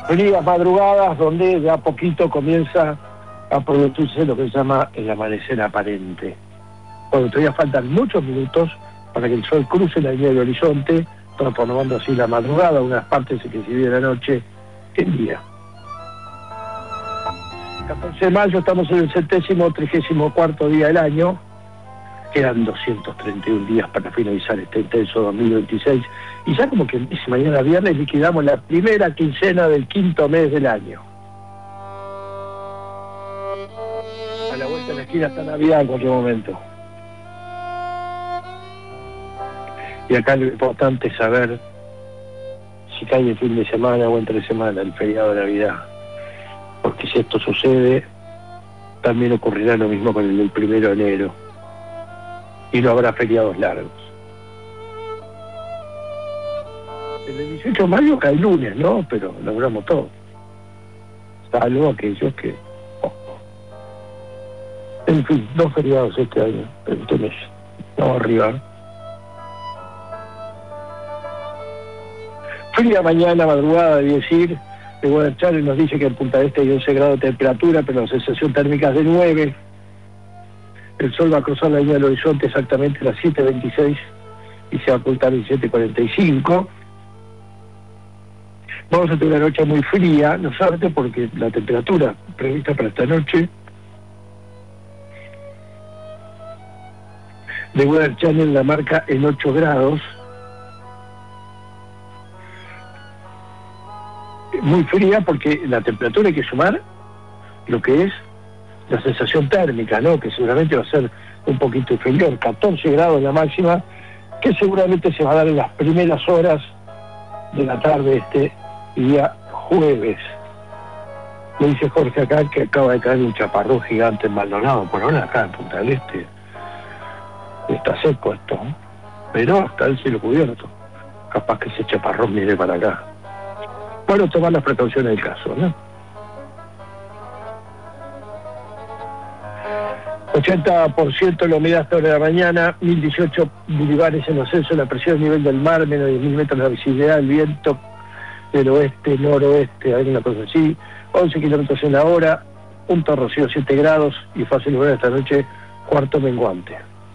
frías madrugadas donde de a poquito comienza a producirse lo que se llama el amanecer aparente. Cuando todavía faltan muchos minutos para que el sol cruce la línea del horizonte, transformando así la madrugada, unas partes que se vive la noche en día. 14 de mayo, estamos en el 34º día del año. Quedan 231 días para finalizar este intenso 2026. Y ya como que mañana viernes liquidamos la primera quincena del quinto mes del año. A la vuelta de la esquina está Navidad en cualquier momento. Y acá lo importante es saber si cae el fin de semana o entre semana, el feriado de Navidad. Porque si esto sucede, también ocurrirá lo mismo con el del 1 de enero. Y no habrá feriados largos. El 18 de mayo cae lunes, ¿no? Pero logramos todo. Salvo aquellos que... En fin, 2 feriados este año, este mes. Vamos a arribar. Fría mañana, madrugada, de decir, de Guadalchale nos dice que en Punta del Este hay 11 grados de temperatura, pero la sensación térmica es de 9. El sol va a cruzar la línea del horizonte exactamente a las 7:26 y se va a ocultar en 7:45. Vamos a tener una noche muy fría, no solamente porque la temperatura prevista para esta noche de Guadalchale la marca en 8 grados. Muy fría porque la temperatura hay que sumar lo que es la sensación térmica, ¿no? Que seguramente va a ser un poquito inferior, 14 grados la máxima, que seguramente se va a dar en las primeras horas de la tarde este día jueves. Me dice Jorge acá que acaba de caer un chaparrón gigante en Maldonado, por ahora acá en Punta del Este está seco esto, ¿no? Pero está el cielo cubierto, capaz que ese chaparrón viene para acá. Bueno, tomar las precauciones del caso, ¿no? 80% la humedad hasta hora de la mañana, 1018 milibares en ascenso de la presión a nivel del mar, menos de 10.000 metros de visibilidad, el viento del oeste, noroeste, alguna cosa así, 11 kilómetros en la hora, punto rocío 7 grados y fácil lograr esta noche cuarto menguante.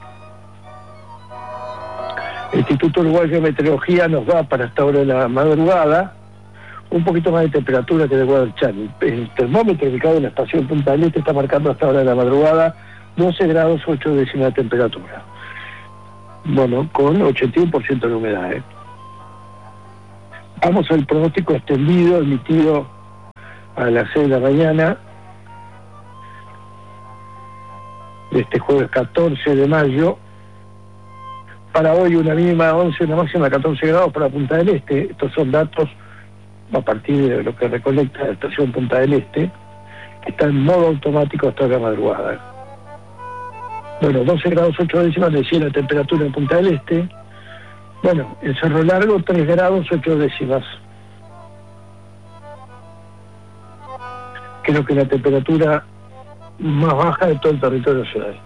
El Instituto Uruguayo de Meteorología nos da para esta hora de la madrugada un poquito más de temperatura que de Guadalchale. El termómetro ubicado en la estación Punta del Este está marcando hasta hora de la madrugada 12 grados 8 décimas de temperatura. Bueno, con 81% de humedad, ¿eh? Vamos al pronóstico extendido emitido a las 6 de la mañana de este jueves 14 de mayo. Para hoy una mínima 11, una máxima 14 grados para Punta del Este. Estos son datos a partir de lo que recolecta la estación Punta del Este, que está en modo automático hasta la madrugada. Bueno, 12 grados 8 décimas decía la temperatura en Punta del Este. Bueno, en Cerro Largo 3 grados 8 décimas. Creo que la temperatura más baja de todo el territorio nacional.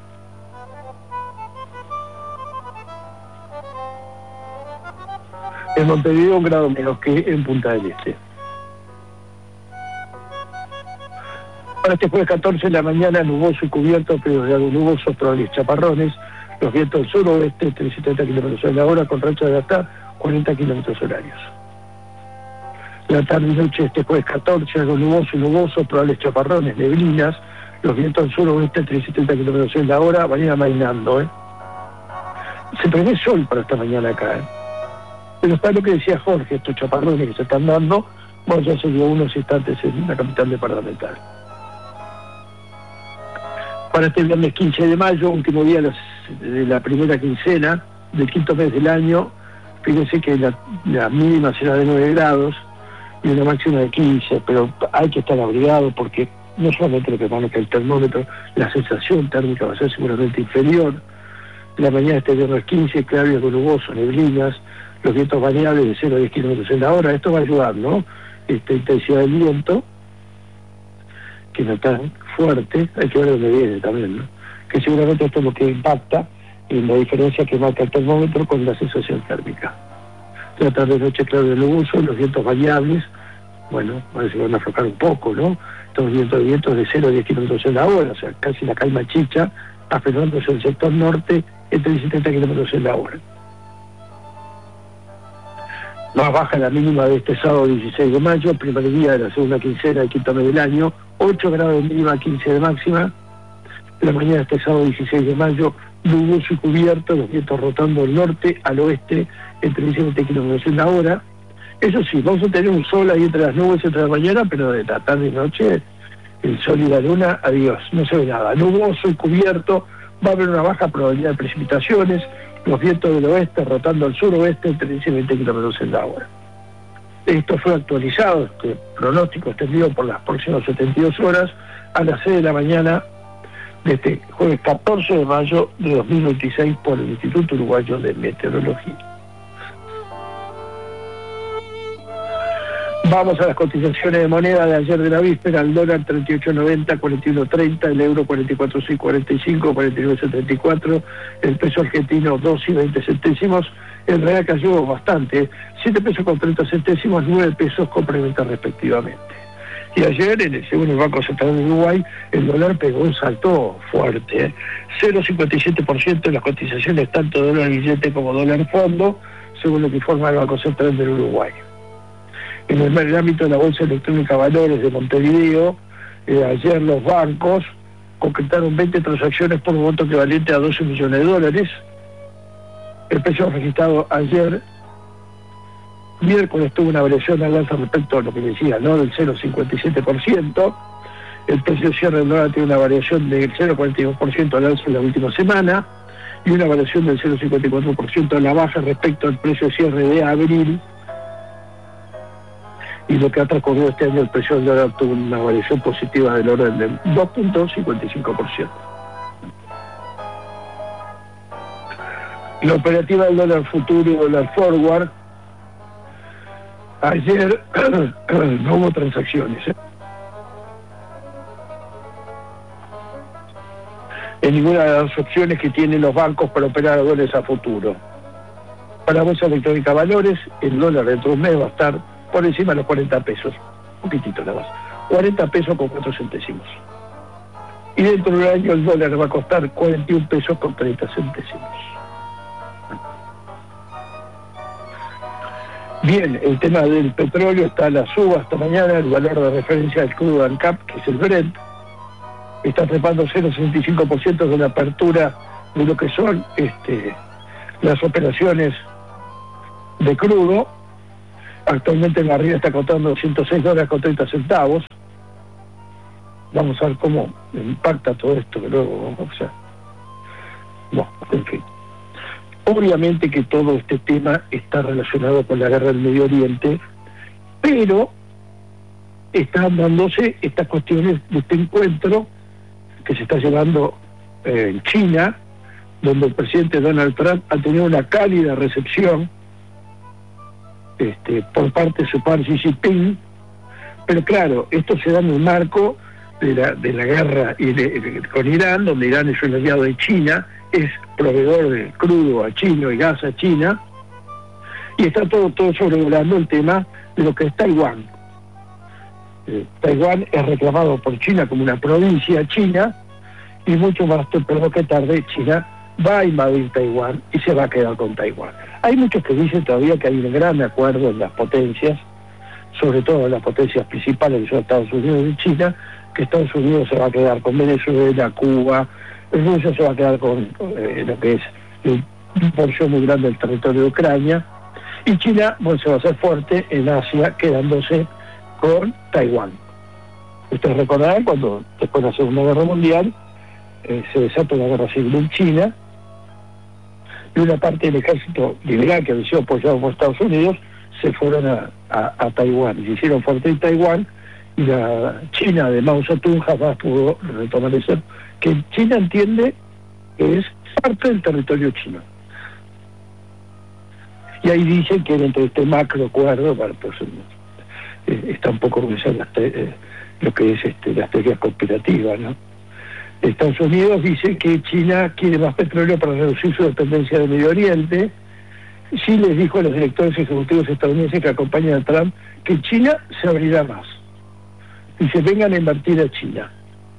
En Montevideo 1 grado menos que en Punta del Este. Para este jueves 14 de la mañana, nuboso y cubierto, pero de algo nuboso, probables chaparrones, los vientos suroeste, 370 kilómetros en la hora, con rachas de hasta 40 kilómetros horarios. La tarde y noche este jueves 14, algo nuboso y nuboso, probables chaparrones, neblinas, los vientos suroeste, 370 kilómetros en la hora, van a ir amainando, ¿eh? Se prevé sol para esta mañana acá, ¿eh? Pero está lo que decía Jorge, estos chaparrones que se están dando, bueno, ya se dio unos instantes en la capital departamental. Para este viernes 15 de mayo, último día de la primera quincena del quinto mes del año, fíjense que la mínima será de 9 grados y una máxima de 15, pero hay que estar abrigado porque no solamente lo que marca el termómetro, la sensación térmica va a ser seguramente inferior. La mañana este viernes 15, claro, nuboso, neblinas, los vientos variables de 0 a 10 kilómetros en la hora. Esto va a ayudar, ¿no? Esta intensidad del viento, que no es tan fuerte, hay que ver dónde viene también, ¿no? Que seguramente esto es lo que impacta en la diferencia que marca el termómetro con la sensación térmica. La tarde noche claro de nuboso, los vientos variables bueno, parece que van a aflojar un poco, ¿no? Estamos viendo vientos de 0 a 10 kilómetros en la hora, o sea, casi la calma chicha, afectándose el sector norte entre 10 y 70 kilómetros en la hora. Más baja la mínima de este sábado 16 de mayo, primer día de la segunda quincena del quinto mes del año, 8 grados de mínima, 15 de máxima. La mañana de este sábado 16 de mayo, nuboso y cubierto, los vientos rotando del norte al oeste entre 10 y 20 kilómetros en la hora. Eso sí, vamos a tener un sol ahí entre las nubes entre la mañana, pero de la tarde y noche, el sol y la luna, adiós, no se ve nada. Nuboso y cubierto, va a haber una baja probabilidad de precipitaciones, los vientos del oeste rotando al suroeste entre 10 y 20 kilómetros en la hora. Esto fue actualizado, este pronóstico extendido por las próximas 72 horas a las 6 de la mañana de este jueves 14 de mayo de 2026 por el Instituto Uruguayo de Meteorología. Vamos a las cotizaciones de moneda de ayer de la víspera. El dólar 38.90, 41.30, el euro 44.645, 49.74, el peso argentino 2.20 centésimos, el real cayó bastante, 7 pesos con 30 centésimos, 9 pesos complementan respectivamente. Y ayer, según el Banco Central de Uruguay, el dólar pegó un salto fuerte, 0,57% en las cotizaciones tanto dólar billete como dólar fondo, según lo que informa el Banco Central del Uruguay. En el ámbito de la Bolsa Electrónica Valores de Montevideo, ayer los bancos concretaron 20 transacciones por un monto equivalente a 12 millones de dólares. El precio registrado ayer, miércoles, tuvo una variación al alza respecto a lo que decía, ¿no? Del 0,57%. El precio de cierre del dólar tiene una variación del 0,42% al alza en la última semana y una variación del 0,54% a la baja respecto al precio de cierre de abril. Y lo que ha transcurrido este año, el precio del dólar tuvo una variación positiva del orden del 2,55%. La operativa del dólar futuro y dólar forward, ayer no hubo transacciones. En ninguna de las opciones que tienen los bancos para operar dólares a futuro. Para la Bolsa Electrónica Valores, el dólar dentro de un mes va a estar por encima de los 40 pesos, un poquitito nada más, 40 pesos con 4 centésimos. Y dentro de un año el dólar va a costar 41 pesos con 30 centésimos. Bien, el tema del petróleo está a la suba hasta mañana, el valor de referencia del crudo ANCAP, que es el Brent, está trepando 0,65% de la apertura de lo que son las operaciones de crudo. Actualmente en la arriba está costando $106 con 30 centavos. Vamos a ver cómo impacta todo esto, que luego, en fin. Obviamente que todo este tema está relacionado con la guerra del Medio Oriente, pero están dándose estas cuestiones de este encuentro que se está llevando en China, donde el presidente Donald Trump ha tenido una cálida recepción por parte de su par Xi Jinping, pero claro, esto se da en el marco de la guerra con Irán, donde Irán es un aliado de China, es proveedor de crudo a China y gas a China, y está todo sobrevolando el tema de lo que es Taiwán. Taiwán es reclamado por China como una provincia china, y mucho más temprano que tarde China va a invadir Taiwán y se va a quedar con Taiwán. Hay muchos que dicen todavía que hay un gran acuerdo en las potencias, sobre todo en las potencias principales que son Estados Unidos y China, que Estados Unidos se va a quedar con Venezuela, Cuba, Rusia se va a quedar con lo que es una porción muy grande del territorio de Ucrania, y China se va a hacer fuerte en Asia, quedándose con Taiwán. Ustedes recordarán cuando después de la Segunda Guerra Mundial se desató la guerra civil en China, y una parte del ejército liberal que había sido apoyado por Estados Unidos se fueron a Taiwán, y se hicieron fuerte en Taiwán, y la China de Mao Zedong jamás pudo retomar eso, que China entiende que es parte del territorio chino. Y ahí dicen que dentro de este macro acuerdo, está un poco lo que es las teorías conspirativas, ¿no? Estados Unidos dice que China quiere más petróleo para reducir su dependencia del Medio Oriente, sí les dijo a los directores ejecutivos estadounidenses que acompañan a Trump que China se abrirá más. Dice, vengan a invertir a China.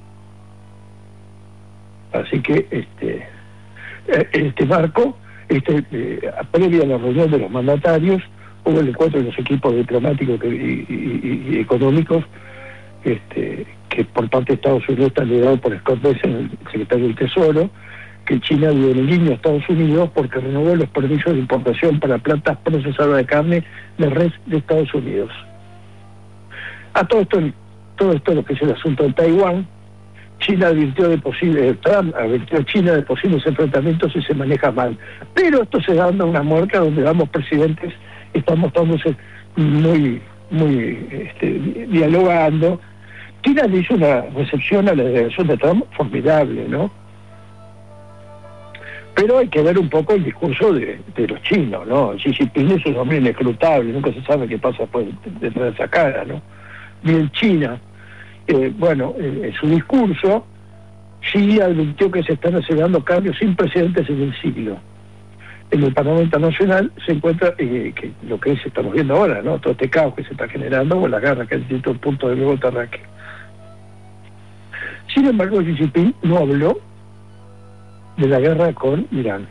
Así que este marco, previa a la reunión de los mandatarios, hubo el encuentro de los equipos diplomáticos y económicos que por parte de Estados Unidos está liderado por Scott Bessent, el secretario del Tesoro, que China dio en línea a Estados Unidos porque renovó los permisos de importación para plantas procesadoras de carne de res de Estados Unidos. A todo esto lo que es el asunto de Taiwán, Trump advirtió a China de posibles enfrentamientos si se maneja mal. Pero esto se da dando una muerca donde ambos presidentes están mostrándose muy dialogando. China le hizo una recepción a la delegación de Trump formidable, ¿no? Pero hay que ver un poco el discurso de los chinos, ¿no? Xi Jinping es un hombre inescrutable, nunca se sabe qué pasa detrás de esa cara, ¿no? Bien, China, en su discurso, Xi advirtió que se están acelerando cambios sin precedentes en el siglo. En el panorama internacional se encuentra que lo que estamos viendo ahora, ¿no? Todo este caos que se está generando con la guerra que ha sido un punto de nuevo terráqueo. Sin embargo, Xi Jinping no habló de la guerra con Irán.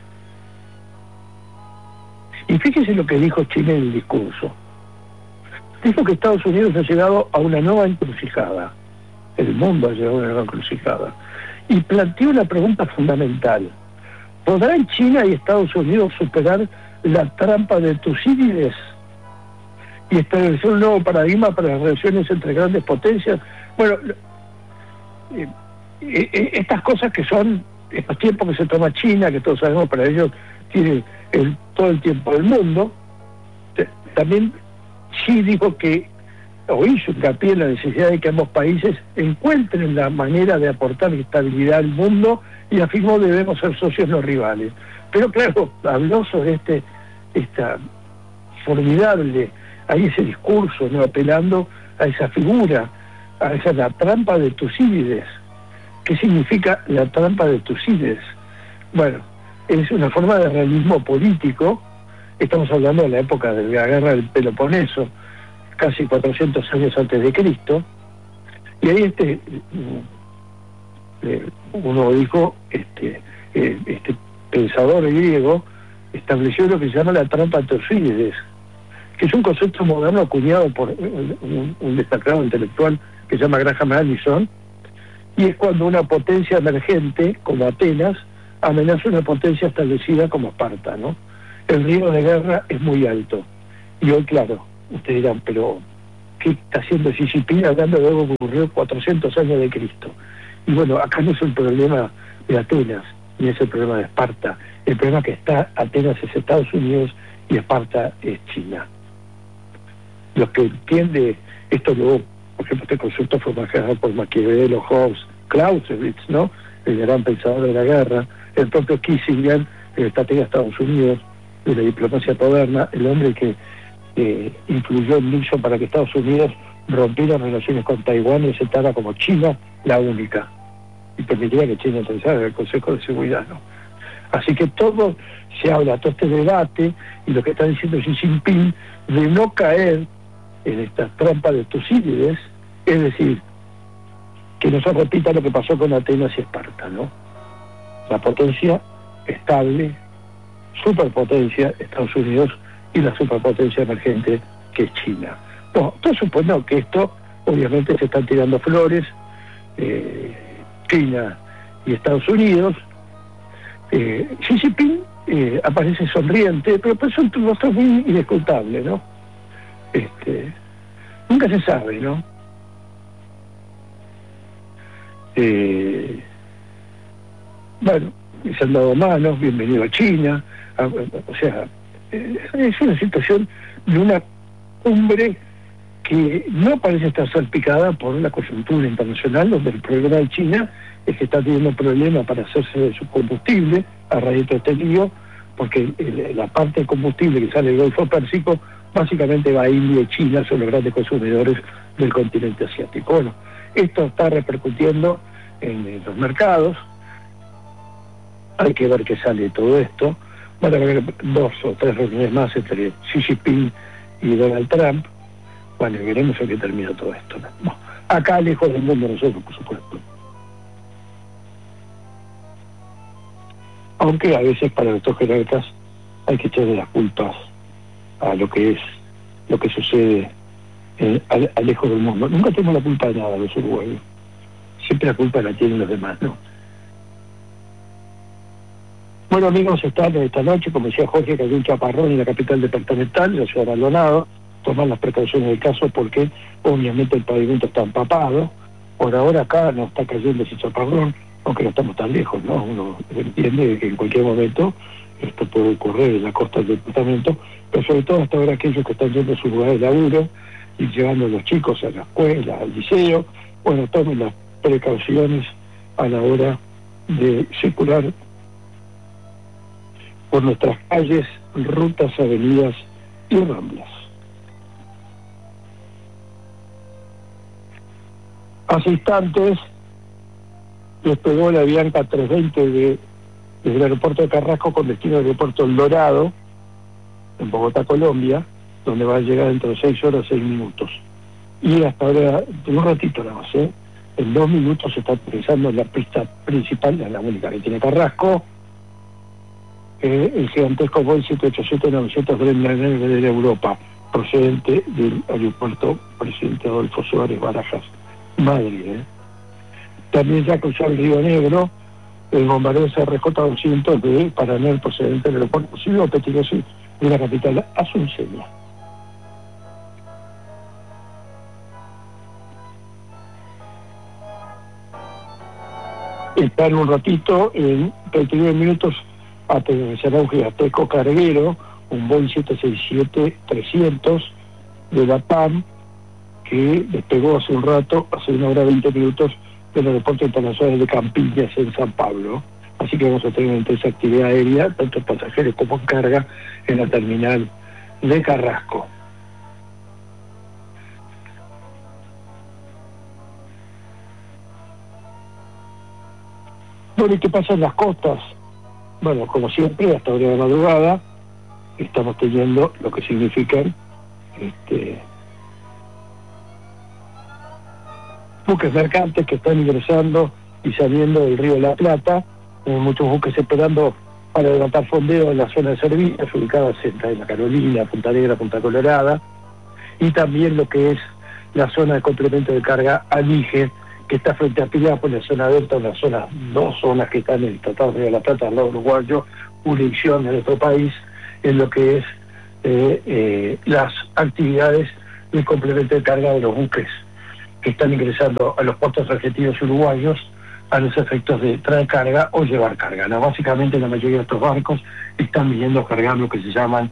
Y fíjese lo que dijo China en el discurso. Dijo que Estados Unidos ha llegado a una nueva encrucijada. El mundo ha llegado a una nueva encrucijada. Y planteó una pregunta fundamental. ¿Podrán China y Estados Unidos superar la trampa de Tucídides y establecer un nuevo paradigma para las relaciones entre grandes potencias? Bueno, estas cosas que son estos tiempos que se toma China, que todos sabemos para ellos tiene todo el tiempo del mundo. También Xi dijo o hizo hincapié en la necesidad de que ambos países encuentren la manera de aportar estabilidad al mundo y afirmó debemos ser socios no rivales. Pero claro, habló sobre esta formidable, ese discurso, ¿no? Apelando a esa figura, a la trampa de Tucídides. ¿Qué significa la trampa de Tucídides? Bueno, es una forma de realismo político. Estamos hablando de la época de la guerra del Peloponeso, casi 400 años antes de Cristo, y ahí uno dijo, este pensador griego estableció lo que se llama la trampa de Tucídides, que es un concepto moderno acuñado por un destacado intelectual que se llama Graham Allison, y es cuando una potencia emergente, como Atenas, amenaza una potencia establecida como Esparta, ¿no? El riesgo de guerra es muy alto. Y hoy, claro, ustedes dirán, pero ¿qué está haciendo Xi Jinping hablando de algo que ocurrió 400 años de Cristo? Y bueno, acá no es el problema de Atenas, ni es el problema de Esparta. El problema que está Atenas es Estados Unidos y Esparta es China. Los que entiende esto luego, por ejemplo, este concepto fue manejado por Maquiavelo, Hobbes, Clausewitz, ¿no? El gran pensador de la guerra, el propio Kissinger, el estratega de Estados Unidos, de la diplomacia moderna, el hombre que influyó en Nixon para que Estados Unidos rompiera relaciones con Taiwán y aceptara como China la única, y permitiera que China ingresara en el Consejo de Seguridad, ¿no? Así que todo se habla, todo este debate, y lo que está diciendo Xi Jinping, de no caer en esta trampa de Tucídides, es decir, que no se repita lo que pasó con Atenas y Esparta, ¿no? La potencia estable, superpotencia, Estados Unidos, y la superpotencia emergente, que es China. Bueno, todo supone que esto, obviamente, se están tirando flores, China y Estados Unidos. Xi Jinping aparece sonriente, pero pues son rostros muy inescrutables, ¿no? Nunca se sabe, ¿no? Bueno, se han dado manos, bienvenido a China, o sea, es una situación de una cumbre que no parece estar salpicada por la coyuntura internacional, donde el problema de China es que está teniendo problemas para hacerse de su combustible a raíz de todo este lío, porque la parte de combustible que sale del Golfo Pérsico básicamente va a India y China, son los grandes consumidores del continente asiático. Bueno, esto está repercutiendo en los mercados, hay que ver qué sale de todo esto. van a haber 2 o 3 reuniones más entre Xi Jinping y Donald Trump. Bueno, y veremos en qué termina todo esto, ¿no? Bueno, acá lejos del mundo nosotros, por supuesto. Aunque a veces para nuestros jerarcas hay que echarle las culpas a lo que sucede lejos del mundo. Nunca tenemos la culpa de nada los uruguayos. Siempre la culpa la tienen los demás, ¿no? Bueno, amigos, esta noche, como decía Jorge, cayó un chaparrón en la capital departamental, la ciudad de Maldonado. Tomar las precauciones del caso porque obviamente el pavimento está empapado. Por ahora acá no está cayendo ese chaparrón, aunque no estamos tan lejos, ¿no? Uno entiende que en cualquier momento esto puede ocurrir en la costa del departamento, pero sobre todo hasta ahora aquellos que están yendo a su lugar de laburo y llevando a los chicos a la escuela, al liceo, bueno, tomen las precauciones a la hora de circular por nuestras calles, rutas, avenidas y ramblas. Hace instantes despegó la Avianca 320 desde el aeropuerto de Carrasco con destino al aeropuerto El Dorado, en Bogotá, Colombia, donde va a llegar dentro de 6 horas 6 minutos. Y hasta ahora, de un ratito nada más, en 2 minutos se está utilizando la pista principal, la única que tiene Carrasco, el gigantesco Boeing 787-900 Dreamliner de Europa, procedente del aeropuerto Presidente Adolfo Suárez Barajas, Madrid. También ya cruzó el Río Negro el bombardeo RJ-200 de Paranel, procedente del aeropuerto Silvio Pettirossi de la capital azuceña. Está en un ratito, en 29 minutos, aterrizará un gigantesco carguero, un Boeing 767-300 de la PAM, que despegó hace un rato, hace 1 hora 20 minutos, del aeropuerto internacional de Campiñas en San Pablo. Así que vamos a tener una intensa actividad aérea, tanto pasajeros como en carga, en la terminal de Carrasco. Bueno, ¿y qué pasa en las costas? Bueno, como siempre, hasta hora de madrugada, estamos teniendo lo que significan buques mercantes que están ingresando y saliendo del río de la Plata, muchos buques esperando para levantar fondeo en la zona de servicios ubicadas en la Carolina, Punta Negra, Punta Colorada, y también lo que es la zona de complemento de carga Alige, que está frente a Pirápolis, la zona delta, dos zonas que están en el Tratado de Río de la Plata, al lado uruguayo, jurisdicción de nuestro país, en lo que es las actividades de complemento de carga de los buques que están ingresando a los puertos argentinos y uruguayos a los efectos de traer carga o llevar carga, ¿no? Básicamente la mayoría de estos barcos están viniendo a cargar lo que se llaman,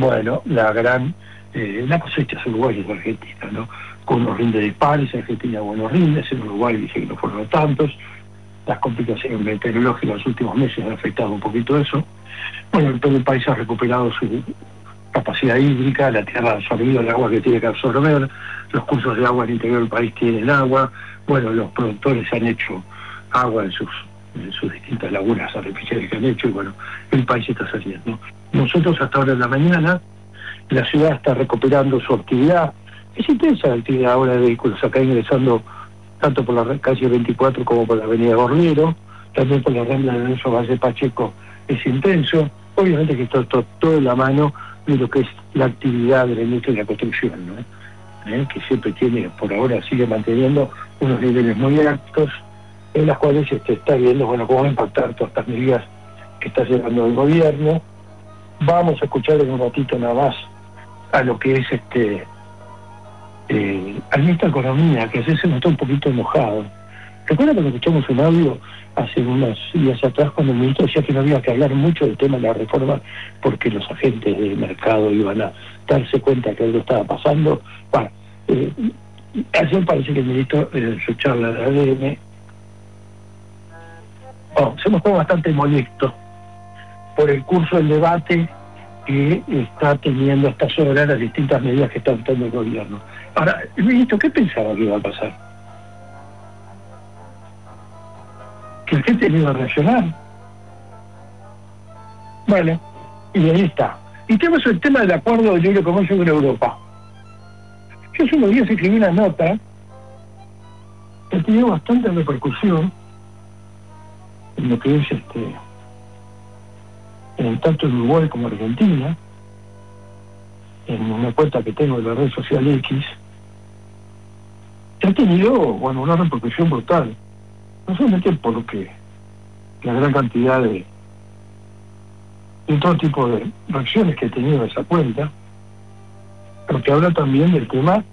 la cosecha uruguayos de Argentina, ¿no? Con unos rindes dispares, en Argentina buenos rindes, en Uruguay dije que no fueron tantos, las complicaciones meteorológicas en los últimos meses han afectado un poquito eso. Bueno, todo el país ha recuperado su capacidad hídrica, la tierra ha absorbido el agua que tiene que absorber, los cursos de agua en el interior del país tienen agua, bueno, los productores han hecho agua en sus distintas lagunas artificiales que han hecho, y bueno, el país está saliendo. Nosotros hasta ahora en la mañana, la ciudad está recuperando su actividad. Es intensa la actividad ahora de vehículos acá ingresando tanto por la calle 24 como por la avenida Gorriero, también por la rambla de Nelson Valle Pacheco es intenso. Obviamente que esto todo en la mano de lo que es la actividad de la industria de la construcción, ¿no? Que siempre por ahora sigue manteniendo unos niveles muy altos, en las cuales se está viendo, bueno, cómo va a impactar todas estas medidas que está llevando el gobierno. Vamos a escuchar en un ratito nada más a lo que es al ministro de Economía, que ayer se notó un poquito enojado. ¿Recuerda cuando escuchamos un audio hace unos días atrás cuando el ministro decía que no había que hablar mucho del tema de la reforma porque los agentes del mercado iban a darse cuenta que algo estaba pasando? Bueno, ayer parece que el ministro en su charla de ADN se mostró bastante molesto por el curso del debate que está teniendo hasta estas horas las distintas medidas que está adoptando el gobierno. Ahora, el ministro, ¿qué pensaba que iba a pasar? ¿Que la gente no iba a reaccionar? Bueno, Y ahí está. Y tenemos el tema del acuerdo de libre comercio con Europa. Yo hace unos días escribí una nota que ha tenido bastante repercusión en lo que es tanto en Uruguay como en Argentina, en una cuenta que tengo de la red social X, que ha tenido, bueno, una repercusión brutal. No solamente porque la gran cantidad de todo tipo de reacciones que ha tenido esa cuenta, pero que habla también del tema,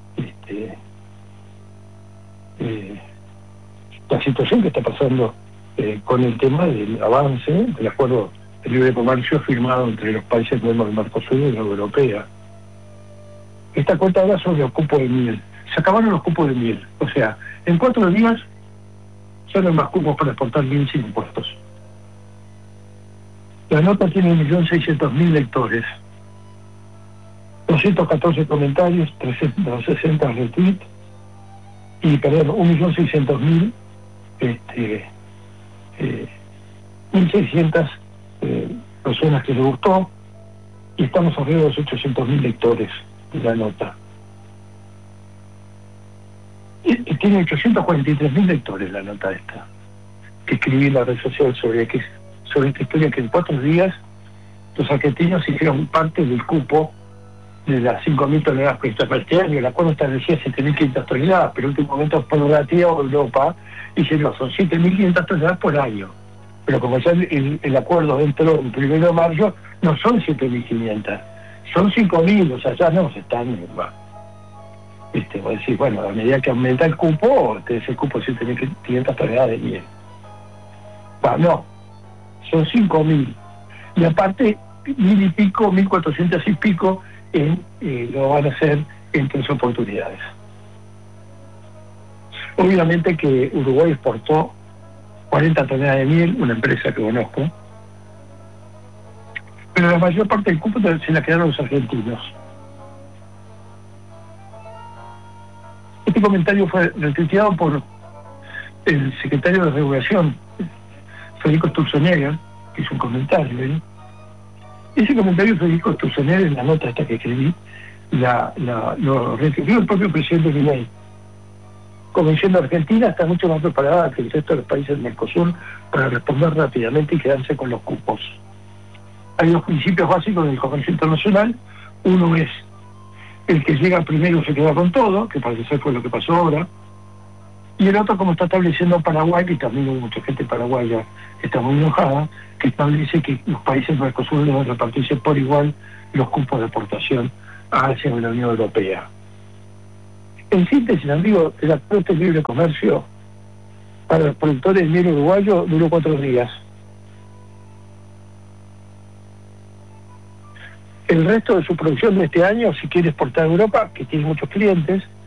la situación que está pasando con el tema del avance del acuerdo de libre comercio firmado entre los países miembros del Mercosur y la Unión Europea. Esta cuenta habla sobre los cupos de miel. Se acabaron los cupos de miel. O sea, en 4 días ya no hay más cupos para exportar miel sin impuestos. La nota tiene 1.600.000 lectores, 214 comentarios, 360 retweets y, perdón, 1.600.000, 1.600 personas que le gustó, y estamos alrededor de los 800.000 lectores de la nota. Y tiene 843.000 lectores la nota esta, que escribí en la red social sobre esta historia, que en 4 días los argentinos hicieron parte del cupo de las 5.000 toneladas que está para este año. El acuerdo establecía 7.500 toneladas, pero en último momento prorrateó Europa y dice, no, son 7.500 toneladas por año. Pero como ya el acuerdo entró el 1 de mayo, no son 7.500, son 5.000, o sea, ya no se están... Vos decís, bueno, a medida que aumenta el cupo, tenés el cupo de 7.500 toneladas de miel. No, son 5.000. Y aparte, 1.000 y pico, 1.400 y pico, lo van a hacer en 3 oportunidades. Obviamente que Uruguay exportó 40 toneladas de miel, una empresa que conozco, pero la mayor parte del cupo se la quedaron los argentinos. Este comentario fue retuiteado por el secretario de Regulación, Federico Sturzenegger, que hizo un comentario ahí. Ese comentario de Federico Sturzenegger, en la nota esta que escribí, lo retuiteó el propio presidente Milei, como diciendo, Argentina está mucho más preparada que el resto de los países del Mercosur para responder rápidamente y quedarse con los cupos. Hay 2 principios básicos del comercio internacional. Uno es el que llega primero se queda con todo, que parece ser fue lo que pasó ahora. Y el otro, como está estableciendo Paraguay, que también hay mucha gente paraguaya que está muy enojada, que establece que los países del Mercosur deben repartirse por igual los cupos de exportación hacia la Unión Europea. En síntesis, amigo, el acuerdo de libre comercio para los productores de miel uruguayo duró 4 días. El resto de su producción de este año, si quiere exportar a Europa, que tiene muchos clientes,